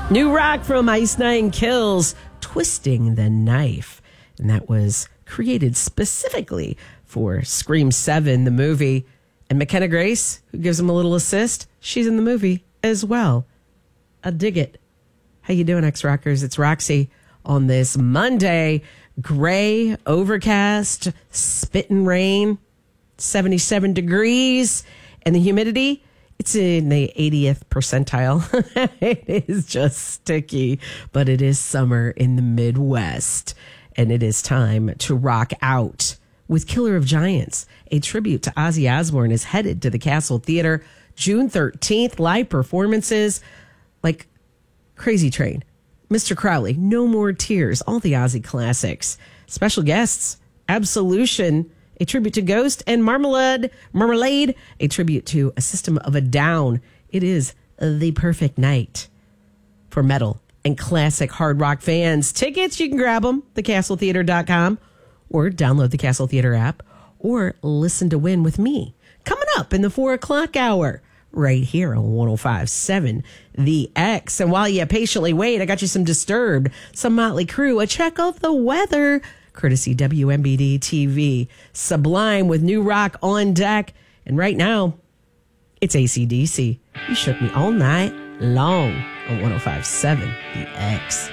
New rock from Ice Nine Kills, Twisting the Knife. And that was created specifically for Scream 7, the movie. And McKenna Grace, who gives him a little assist, she's in the movie as well. I dig it. How you doing, X-Rockers? It's Roxy on this Monday. Gray, overcast, spitting rain, 77 degrees. And the humidity, it's in the 80th percentile. It is just sticky, but it is summer in the Midwest. And it is time to rock out with Killer of Giants. A tribute to Ozzy Osbourne is headed to the Castle Theater June 13th. Live performances like Crazy Train, Mr. Crowley, No More Tears, all the Ozzy classics. Special guests, Absolution, a tribute to Ghost, and Marmalade, a tribute to A System of a Down. It is the perfect night for metal and classic hard rock fans. Tickets, you can grab them, thecastletheater.com, or download the Castle Theater app, or listen to win with me. Coming up in the 4 o'clock hour, right here on 105.7 The X. And while you patiently wait, I got you some Disturbed, some Motley Crue, a check of the weather, courtesy WMBD TV. Sublime with new rock on deck. And right now, it's AC/DC. You shook me all night long on 105.7 The X.